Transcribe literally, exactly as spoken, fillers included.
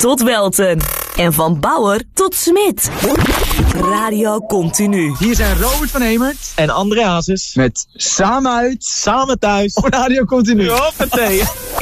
tot Welten. En van Bauer tot Smit. Radio Continu. Hier zijn Robert van Hemert en André Hazes met Samen uit, Samen thuis op Radio Continu. Hoppatee.